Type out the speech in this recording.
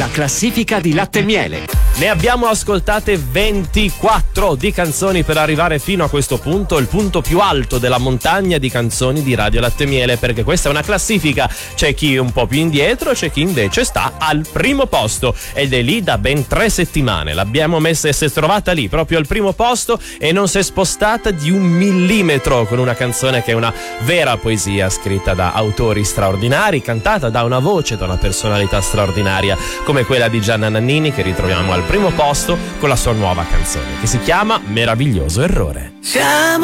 la classifica di Latte e Miele. Ne abbiamo ascoltate 24 di canzoni per arrivare fino a questo punto, il punto più alto della montagna di canzoni di Radio Latte e Miele, perché questa è una classifica. C'è chi è un po' più indietro, c'è chi invece sta al primo posto ed è lì da ben 3 settimane. L'abbiamo messa e si è trovata lì proprio al primo posto e non si è spostata di 1 millimetro, con una canzone che è una vera poesia, scritta da autori straordinari, cantata da una voce, da una personalità straordinaria come quella di Gianna Nannini, che ritroviamo al primo posto con la sua nuova canzone che si chiama Meraviglioso Errore. Siamo